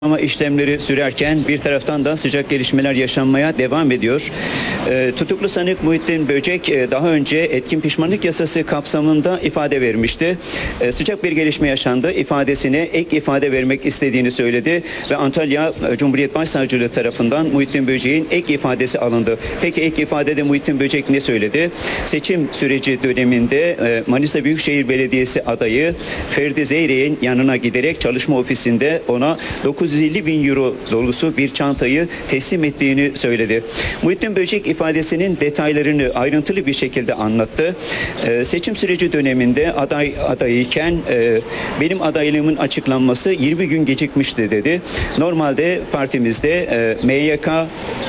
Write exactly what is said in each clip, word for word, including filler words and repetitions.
Ama işlemleri sürerken bir taraftan da sıcak gelişmeler yaşanmaya devam ediyor. E, tutuklu sanık Muhittin Böcek e, daha önce etkin pişmanlık yasası kapsamında ifade vermişti. E, sıcak bir gelişme yaşandı. İfadesine ek ifade vermek istediğini söyledi ve Antalya e, Cumhuriyet Başsavcılığı tarafından Muhittin Böcek'in ek ifadesi alındı. Peki ek ifadede Muhittin Böcek ne söyledi? Seçim süreci döneminde e, Manisa Büyükşehir Belediyesi adayı Ferdi Zeyrek'in yanına giderek çalışma ofisinde ona dokuz yüz elli bin euro dolusu bir çantayı teslim ettiğini söyledi. Muhittin Böcek ifadesinin detaylarını ayrıntılı bir şekilde anlattı. Ee, seçim süreci döneminde aday adayıyken e, benim adaylığımın açıklanması yirmi gün gecikmişti dedi. Normalde partimizde e, M Y K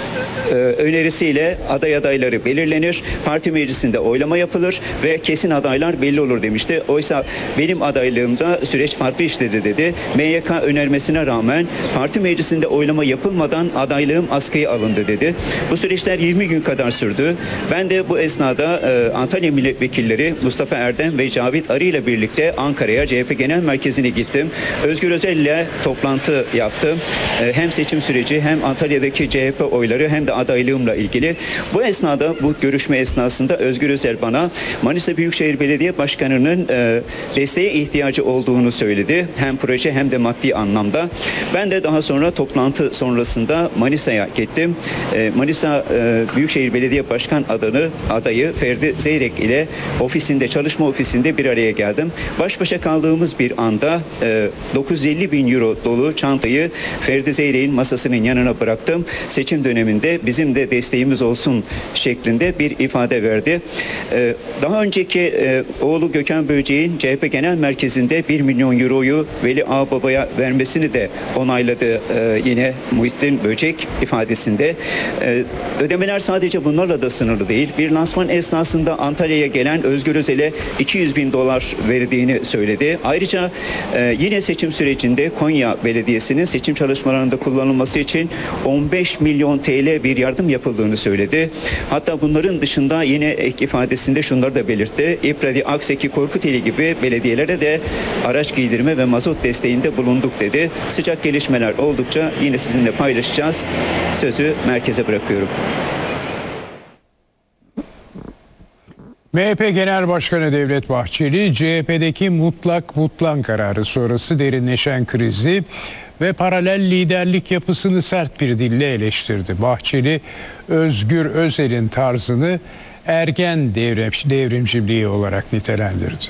e, önerisiyle aday adayları belirlenir. Parti meclisinde oylama yapılır ve kesin adaylar belli olur demişti. Oysa benim adaylığımda süreç farklı işledi dedi. M Y K önermesine rağmen parti meclisinde oylama yapılmadan adaylığım askıya alındı dedi. Bu süreçler yirmi gün kadar sürdü. Ben de bu esnada e, Antalya milletvekilleri Mustafa Erdem ve Cavit Arı ile birlikte Ankara'ya C H P Genel Merkezi'ne gittim. Özgür Özel ile toplantı yaptım. E, hem seçim süreci hem Antalya'daki C H P oyları hem de adaylığımla ilgili. Bu esnada, bu görüşme esnasında Özgür Özel bana Manisa Büyükşehir Belediye Başkanı'nın e, desteğe ihtiyacı olduğunu söyledi. Hem proje hem de maddi anlamda. Ben de daha sonra toplantı sonrasında Manisa'ya gittim. E, Manisa e, Büyükşehir Belediye Başkan adını, adayı Ferdi Zeyrek ile ofisinde, çalışma ofisinde bir araya geldim. Baş başa kaldığımız bir anda e, dokuz yüz elli bin euro dolu çantayı Ferdi Zeyrek'in masasının yanına bıraktım. Seçim döneminde bizim de desteğimiz olsun şeklinde bir ifade verdi. E, daha önceki e, oğlu Gökhan Böcek'in C H P Genel Merkezi'nde bir milyon euroyu Veli Ağbaba'ya vermesini de onayladı e, yine Muhittin Böcek ifadesinde. E, ödemeler sadece bunlarla da sınırlı değil. Bir lansman esnasında Antalya'ya gelen Özgür Özel'e iki yüz bin dolar verdiğini söyledi. Ayrıca e, yine seçim sürecinde Konya Belediyesi'nin seçim çalışmalarında kullanılması için on beş milyon T L bir yardım yapıldığını söyledi. Hatta bunların dışında yine ek ifadesinde şunları da belirtti. İpradi, Akseki, Korkuteli gibi belediyelere de araç giydirme ve mazot desteğinde bulunduk dedi. Sıcak gelişmeler oldukça yine sizinle paylaşacağız. Sözü merkeze bırakıyorum. M H P Genel Başkanı Devlet Bahçeli, C H P'deki mutlak butlan kararı sonrası derinleşen krizi ve paralel liderlik yapısını sert bir dille eleştirdi. Bahçeli, Özgür Özel'in tarzını ergen devrim, devrimciliği olarak nitelendirdi.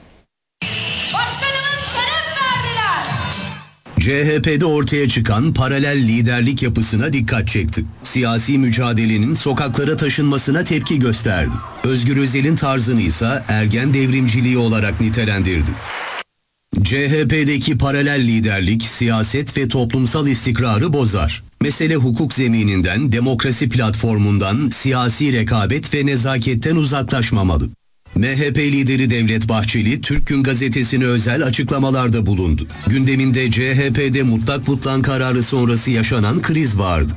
C H P'de ortaya çıkan paralel liderlik yapısına dikkat çekti. Siyasi mücadelenin sokaklara taşınmasına tepki gösterdi. Özgür Özel'in tarzını ise ergen devrimciliği olarak nitelendirdi. C H P'deki paralel liderlik siyaset ve toplumsal istikrarı bozar. Mesele hukuk zemininden, demokrasi platformundan, siyasi rekabet ve nezaketten uzaklaşmamalı. M H P lideri Devlet Bahçeli, Türk Gün Gazetesi'ne özel açıklamalarda bulundu. Gündeminde C H P'de mutlak butlan kararı sonrası yaşanan kriz vardı.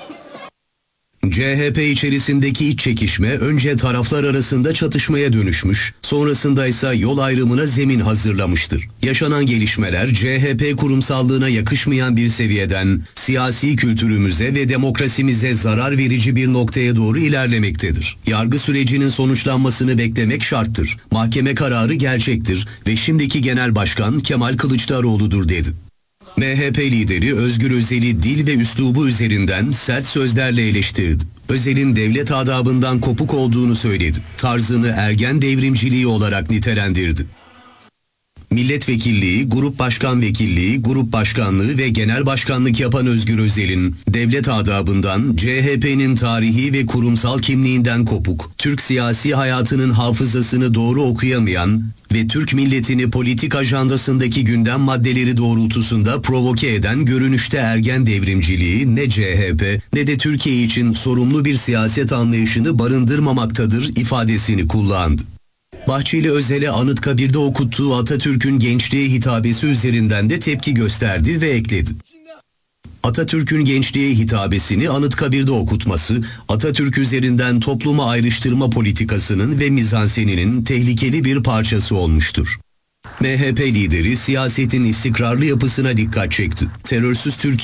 C H P içerisindeki iç çekişme önce taraflar arasında çatışmaya dönüşmüş, sonrasında ise yol ayrımına zemin hazırlamıştır. Yaşanan gelişmeler C H P kurumsallığına yakışmayan bir seviyeden siyasi kültürümüze ve demokrasimize zarar verici bir noktaya doğru ilerlemektedir. Yargı sürecinin sonuçlanmasını beklemek şarttır. Mahkeme kararı gerçektir ve şimdiki Genel Başkan Kemal Kılıçdaroğlu'dur dedi. M H P lideri Özgür Özel'i dil ve üslubu üzerinden sert sözlerle eleştirdi. Özel'in devlet adabından kopuk olduğunu söyledi. Tarzını ergen devrimciliği olarak nitelendirdi. Milletvekilliği, grup başkan vekilliği, grup başkanlığı ve genel başkanlık yapan Özgür Özel'in devlet adabından, C H P'nin tarihi ve kurumsal kimliğinden kopuk, Türk siyasi hayatının hafızasını doğru okuyamayan ve Türk milletini politik ajandasındaki gündem maddeleri doğrultusunda provoke eden görünüşte ergen devrimciliği ne C H P ne de Türkiye için sorumlu bir siyaset anlayışını barındırmamaktadır ifadesini kullandı. Bahçeli Özel'e Anıtkabir'de okuttuğu Atatürk'ün gençliğe hitabesi üzerinden de tepki gösterdi ve ekledi. Atatürk'ün gençliğe hitabesini Anıtkabir'de okutması, Atatürk üzerinden topluma ayrıştırma politikasının ve mizanseninin tehlikeli bir parçası olmuştur. M H P lideri siyasetin istikrarlı yapısına dikkat çekti. Terörsüz Türkiye